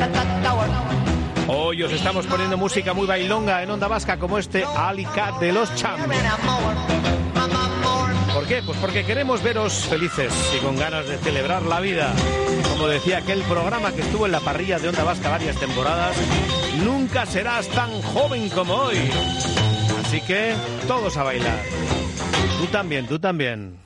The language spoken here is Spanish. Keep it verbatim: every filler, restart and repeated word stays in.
Hoy os estamos poniendo música muy bailonga en Onda Vasca, como este Alicat de los Cham. ¿Por qué? Pues porque queremos veros felices y con ganas de celebrar la vida. Como decía aquel programa que estuvo en la parrilla de Onda Vasca varias temporadas, nunca serás tan joven como hoy. Así que todos a bailar. Tú también, tú también.